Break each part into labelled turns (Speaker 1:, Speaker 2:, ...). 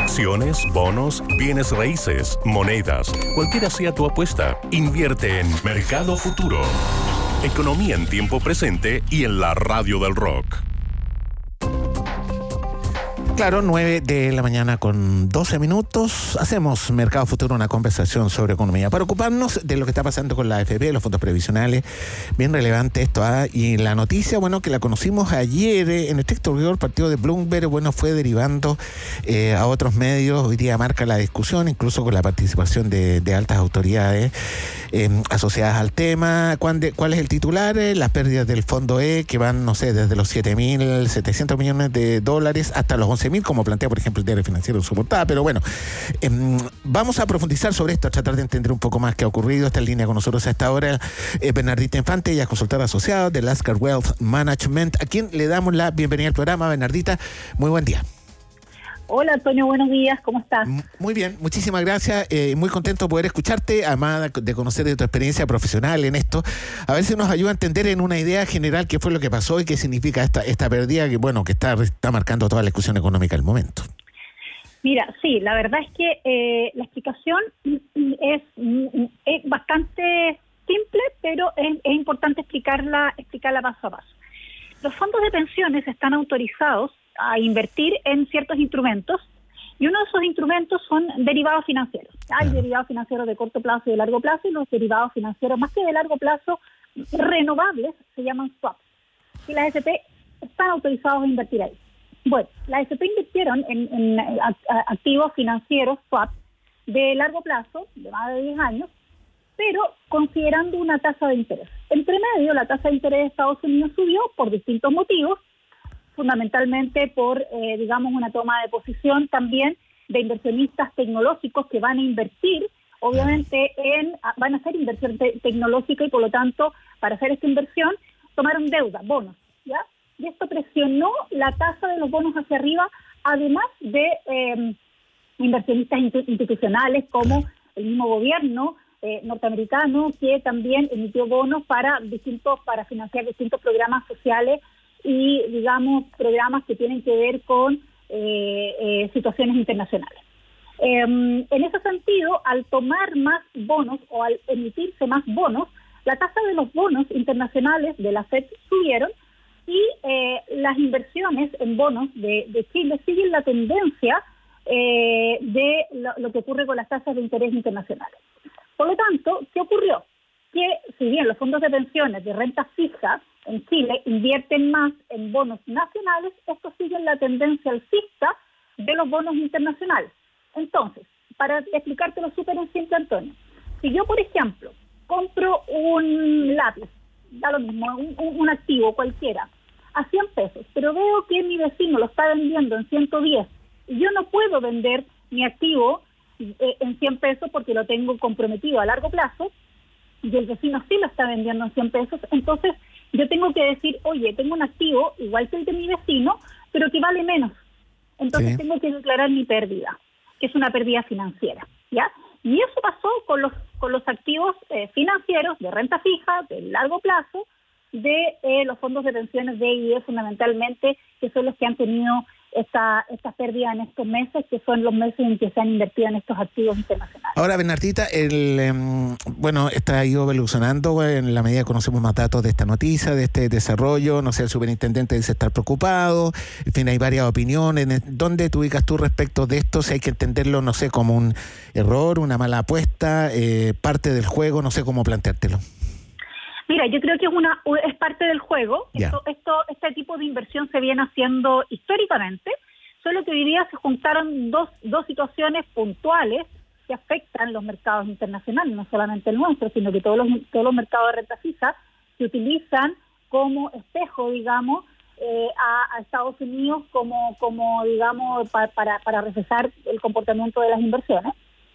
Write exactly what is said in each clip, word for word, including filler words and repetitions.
Speaker 1: Acciones, bonos, bienes raíces, monedas, cualquiera sea tu apuesta, invierte en Mercado Futuro. Economía en tiempo presente y en la radio del rock.
Speaker 2: Claro, nueve de la mañana con doce minutos. Hacemos Mercado Futuro, una conversación sobre economía para ocuparnos de lo que está pasando con la A F P, los fondos previsionales. Bien relevante esto. ¿ah? Y la noticia, bueno, que la conocimos ayer eh, en estricto rigor, el partido de Bloomberg, bueno, fue derivando eh, a otros medios. Hoy día marca la discusión, incluso con la participación de, de altas autoridades eh, asociadas al tema. ¿Cuál, de, ¿Cuál es el titular? Eh, las pérdidas del fondo E, que van, no sé, desde los siete mil setecientos millones de dólares hasta los once mil, como plantea, por ejemplo, el diario financiero en su portada. Pero bueno, eh, vamos a profundizar sobre esto, a tratar de entender un poco más qué ha ocurrido. Está en línea con nosotros a esta hora eh, Bernardita Infante, ella es consultora asociada de Lasker Wealth Management, a quien le damos la bienvenida al programa. Bernardita, muy buen día.
Speaker 3: Hola Antonio, buenos días, ¿cómo estás?
Speaker 2: Muy bien, muchísimas gracias, eh, muy contento de poder escucharte, además de conocer de tu experiencia profesional en esto, a ver si nos ayuda a entender en una idea general qué fue lo que pasó y qué significa esta esta pérdida que, bueno, que está, está marcando toda la discusión económica del momento.
Speaker 3: Mira, sí, la verdad es que eh, la explicación es, es bastante simple, pero es, es importante explicarla, explicarla paso a paso. Los fondos de pensiones están autorizados a invertir en ciertos instrumentos, y uno de esos instrumentos son derivados financieros. Hay derivados financieros de corto plazo y de largo plazo, y los derivados financieros más que de largo plazo renovables se llaman swaps, y las S P están autorizados a invertir ahí. Bueno, las S P invirtieron en, en activos financieros swaps de largo plazo, de más de diez años, pero considerando una tasa de interés. Entre medio, la tasa de interés de Estados Unidos subió por distintos motivos, fundamentalmente por, eh, digamos, una toma de posición también de inversionistas tecnológicos que van a invertir, obviamente, en van a hacer inversión te- tecnológica y, por lo tanto, para hacer esta inversión, tomaron deuda, bonos, ¿ya? Y esto presionó la tasa de los bonos hacia arriba, además de eh, inversionistas institucionales como el mismo gobierno eh, norteamericano, que también emitió bonos para distintos para financiar distintos programas sociales y, digamos, programas que tienen que ver con eh, eh, situaciones internacionales. Eh, en ese sentido, al tomar más bonos o al emitirse más bonos, la tasa de los bonos internacionales de la Fed subieron, y eh, las inversiones en bonos de, de Chile siguen la tendencia eh, de lo, lo que ocurre con las tasas de interés internacionales. Por lo tanto, ¿qué ocurrió? Que si bien los fondos de pensiones de renta fija en Chile invierten más en bonos nacionales, estos siguen la tendencia alcista de los bonos internacionales. Entonces, para explicártelo súper en simple, Antonio, si yo, por ejemplo, compro un lápiz, da lo mismo, un, un activo cualquiera, a cien pesos, pero veo que mi vecino lo está vendiendo en ciento diez, y yo no puedo vender mi activo eh, en cien pesos porque lo tengo comprometido a largo plazo, y el vecino sí lo está vendiendo en cien pesos, entonces yo tengo que decir, oye, tengo un activo igual que el de mi vecino, pero que vale menos. Entonces sí, tengo que declarar mi pérdida, que es una pérdida financiera, ¿ya? Y eso pasó con los con los activos eh, financieros de renta fija, de largo plazo, de eh, los fondos de pensiones de I E fundamentalmente, que son los que han tenido esta esta pérdida en estos meses, que son los meses en que se han invertido en estos activos internacionales.
Speaker 2: Ahora, Bernardita, el eh, bueno, está ido evolucionando en la medida que conocemos más datos de esta noticia, de este desarrollo. No sé, el superintendente dice estar preocupado. En fin, hay varias opiniones. ¿Dónde te ubicas tú respecto de esto? Si hay que entenderlo, no sé, como un error, una mala apuesta, eh, parte del juego, no sé cómo planteártelo.
Speaker 3: Mira, yo creo que es una es parte del juego. Esto, esto, este tipo de inversión se viene haciendo históricamente, solo que hoy día se juntaron dos, dos situaciones puntuales que afectan los mercados internacionales, no solamente el nuestro, sino que todos los, todos los mercados de renta fija se utilizan como espejo, digamos, eh, a, a Estados Unidos como, como digamos, pa, para, para reflejar el comportamiento de las inversiones.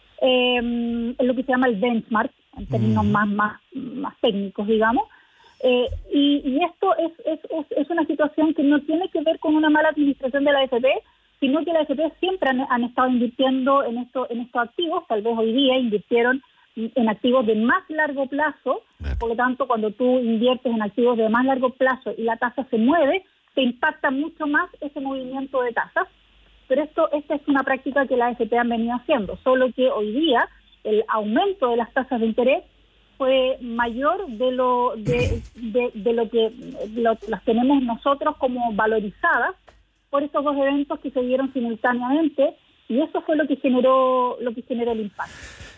Speaker 3: Eh, es lo que se llama el benchmark, en términos mm. más, más, más técnicos, digamos. Eh, y, y esto es, es, es, es una situación que no tiene que ver con una mala administración de la A F P, sino que la A F P siempre han, han estado invirtiendo en, esto, en estos activos. Tal vez hoy día invirtieron en activos de más largo plazo, por lo tanto, cuando tú inviertes en activos de más largo plazo y la tasa se mueve, te impacta mucho más ese movimiento de tasas. pero esto esta es una práctica que la A F P han venido haciendo, solo que hoy día el aumento de las tasas de interés fue mayor de lo de, de, de lo que lo, las tenemos nosotros como valorizadas por estos dos eventos que se dieron simultáneamente, y eso fue lo que generó lo que generó el impacto.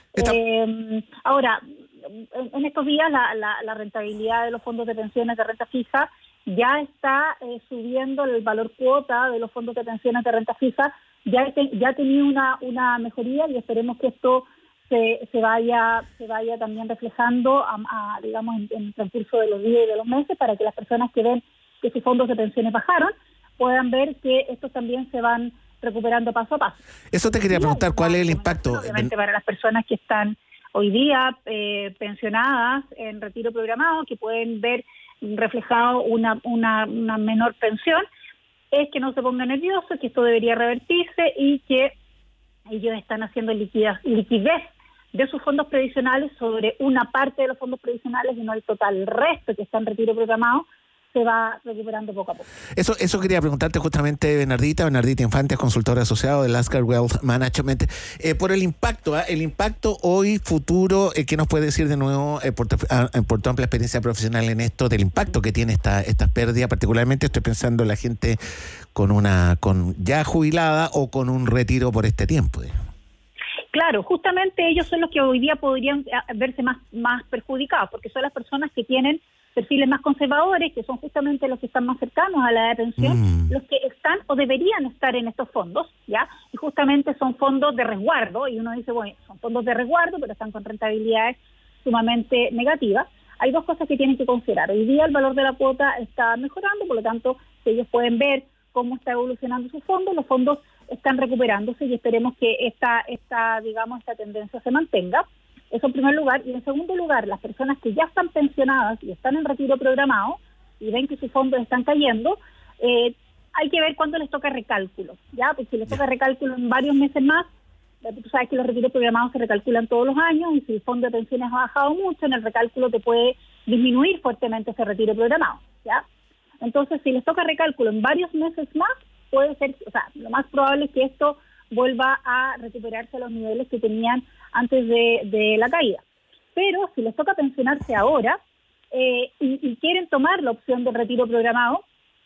Speaker 3: Eh, ahora, en, en estos días la, la, la rentabilidad de los fondos de pensiones de renta fija ya está eh, subiendo, el valor cuota de los fondos de pensiones de renta fija ya, te, ya ha tenido una, una mejoría, y esperemos que esto se, se vaya se vaya también reflejando a, a, digamos en, en el transcurso de los días y de los meses, para que las personas que ven que sus fondos de pensiones bajaron puedan ver que estos también se van recuperando paso a paso.
Speaker 2: Eso te quería preguntar, ¿cuál es el impacto?
Speaker 3: Obviamente para las personas que están hoy día eh, pensionadas en retiro programado, que pueden ver reflejado una, una, una menor pensión, es que no se pongan nerviosos, que esto debería revertirse y que ellos están haciendo liquidez, liquidez de sus fondos previsionales sobre una parte de los fondos previsionales y no el total. El resto que está en retiro programado se va recuperando poco a poco. Eso
Speaker 2: eso quería preguntarte justamente, Bernardita, Bernardita Infante, consultora asociado de Lasker Wealth Management, eh, por el impacto, ¿eh? el impacto hoy, futuro, eh, ¿qué nos puede decir de nuevo eh, por, tu, uh, por tu amplia experiencia profesional en esto, del impacto que tiene esta esta pérdida? Particularmente estoy pensando en la gente con una con ya jubilada o con un retiro por este tiempo, digamos.
Speaker 3: Claro, justamente ellos son los que hoy día podrían verse más, más perjudicados, porque son las personas que tienen perfiles más conservadores, que son justamente los que están más cercanos a la edad de pensión, mm. los que están o deberían estar en estos fondos, ¿ya? Y justamente son fondos de resguardo, y uno dice, bueno, son fondos de resguardo, pero están con rentabilidades sumamente negativas. Hay dos cosas que tienen que considerar. Hoy día el valor de la cuota está mejorando, por lo tanto, si ellos pueden ver cómo está evolucionando su fondo, los fondos están recuperándose, y esperemos que esta, esta, digamos, esta tendencia se mantenga. Eso en primer lugar. Y en segundo lugar, las personas que ya están pensionadas y están en retiro programado y ven que sus fondos están cayendo, eh, hay que ver cuándo les toca recálculo, ¿ya? Porque si les toca recálculo en varios meses más, eh, tú sabes que los retiros programados se recalculan todos los años, y si el fondo de pensiones ha bajado mucho, en el recálculo te puede disminuir fuertemente ese retiro programado, ¿ya? Entonces, si les toca recálculo en varios meses más, puede ser, o sea, lo más probable es que esto vuelva a recuperarse a los niveles que tenían antes de, de la caída. Pero si les toca pensionarse ahora eh, y, y quieren tomar la opción del retiro programado,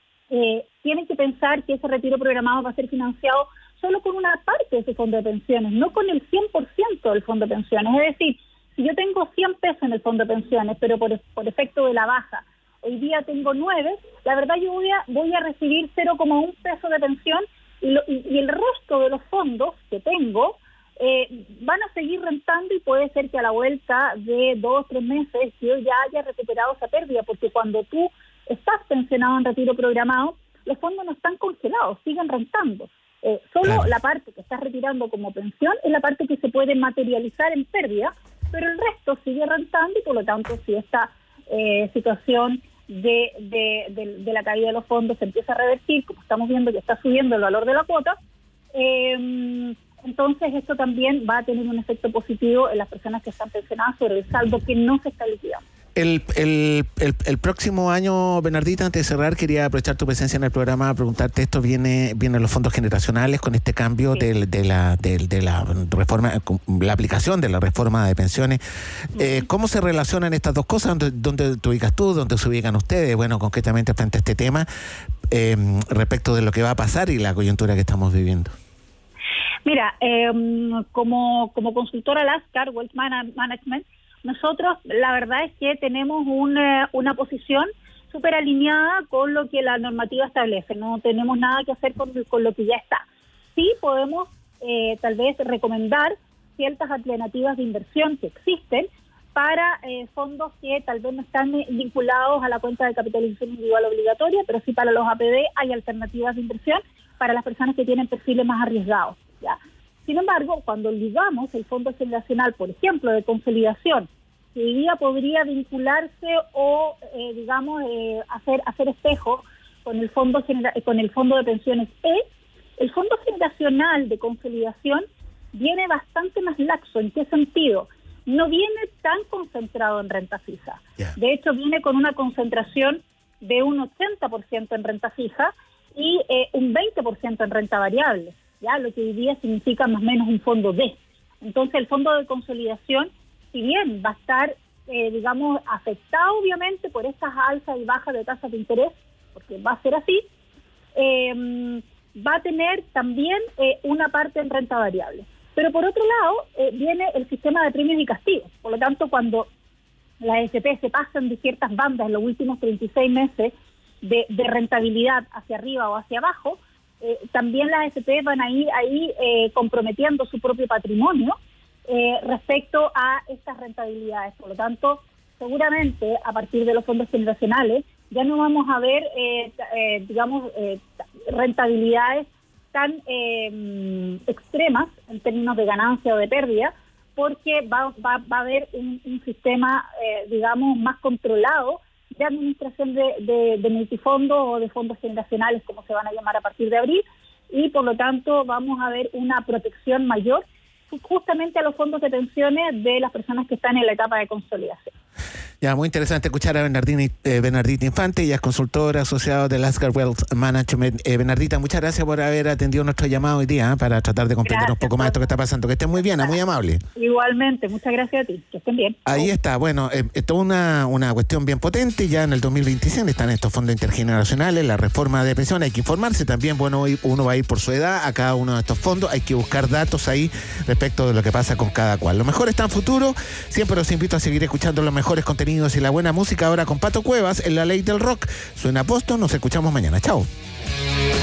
Speaker 3: eh, tienen que pensar que ese retiro programado va a ser financiado solo con una parte de ese fondo de pensiones, no con el cien por ciento del fondo de pensiones. Es decir, si yo tengo cien pesos en el fondo de pensiones, pero por, por efecto de la baja, hoy día tengo nueve, la verdad yo voy a, voy a recibir cero coma uno peso de pensión, y, lo, y, y el resto de los fondos que tengo eh, van a seguir rentando, y puede ser que a la vuelta de dos o tres meses yo ya haya recuperado esa pérdida, porque cuando tú estás pensionado en retiro programado, los fondos no están congelados, siguen rentando. Eh, solo claro. La parte que estás retirando como pensión es la parte que se puede materializar en pérdida, pero el resto sigue rentando, y por lo tanto, si esta eh, situación de, de, de, de la caída de los fondos se empieza a revertir, como estamos viendo que está subiendo el valor de la cuota, eh, entonces esto también va a tener un efecto positivo en las personas que están pensionadas sobre el saldo que no se está liquidando.
Speaker 2: El, el, el, el próximo año, Bernardita, antes de cerrar, quería aprovechar tu presencia en el programa, preguntarte, esto viene viene los fondos generacionales con este cambio sí. de, de la de, de la reforma, la aplicación de la reforma de pensiones. Sí. Eh, ¿Cómo se relacionan estas dos cosas? ¿Dónde, dónde te ubicas tú? ¿Dónde se ubican ustedes? Bueno, concretamente frente a este tema, eh, respecto de lo que va a pasar y la coyuntura que estamos viviendo.
Speaker 3: Mira, eh, como, como consultora Lasker Wealth Management, nosotros la verdad es que tenemos una, una posición súper alineada con lo que la normativa establece, no tenemos nada que hacer con, con lo que ya está. Sí podemos eh, tal vez recomendar ciertas alternativas de inversión que existen para eh, fondos que tal vez no están vinculados a la cuenta de capitalización individual obligatoria, pero sí para los A P B hay alternativas de inversión para las personas que tienen perfiles más arriesgados, ¿ya? Sin embargo, cuando ligamos el fondo generacional, por ejemplo, de consolidación, que hoy día podría vincularse o, eh, digamos, eh, hacer hacer espejo con el fondo genera- con el fondo de pensiones E, el fondo generacional de consolidación viene bastante más laxo. ¿En qué sentido? No viene tan concentrado en renta fija. Yeah. De hecho, viene con una concentración de un ochenta por ciento en renta fija y eh, un veinte por ciento en renta variable. ya lo que hoy día significa más o menos un fondo D. Entonces el fondo de consolidación, si bien va a estar, eh, digamos, afectado obviamente por estas alzas y bajas de tasas de interés, porque va a ser así, eh, va a tener también eh, una parte en renta variable. Pero por otro lado, eh, viene el sistema de premios y castigos. Por lo tanto, cuando las S P se pasan de ciertas bandas en los últimos treinta y seis meses de, de rentabilidad hacia arriba o hacia abajo, eh, también las S P van a ir ahí eh, comprometiendo su propio patrimonio eh, respecto a estas rentabilidades. Por lo tanto, seguramente a partir de los fondos generacionales ya no vamos a ver, eh, eh, digamos, eh, rentabilidades tan eh, extremas en términos de ganancia o de pérdida, porque va, va, va a haber un, un sistema, eh, digamos, más controlado de administración de, de, de multifondos o de fondos generacionales, como se van a llamar a partir de abril, y por lo tanto vamos a ver una protección mayor justamente a los fondos de pensiones de las personas que están en la etapa de consolidación.
Speaker 2: Ya, muy interesante escuchar a Bernardita, eh, Bernardita Infante, ella es consultora asociada de Lasker Wealth Management. Eh, Bernardita, muchas gracias por haber atendido nuestro llamado hoy día, ¿eh? para tratar de comprender gracias, un poco más esto que está pasando. Que estén muy bien, muy amable.
Speaker 3: Igualmente, muchas gracias a ti, que estén bien.
Speaker 2: Ahí está, bueno, eh, esto es una, una cuestión bien potente. Ya en el dos mil veintiséis están estos fondos intergeneracionales, la reforma de pensiones, hay que informarse también. Bueno, uno va a ir por su edad a cada uno de estos fondos, hay que buscar datos ahí respecto de lo que pasa con cada cual. Lo mejor está en futuro, siempre los invito a seguir escuchando los mejores contenidos y la buena música ahora con Pato Cuevas en La Ley del Rock. Suena Posto, nos escuchamos mañana. Chao.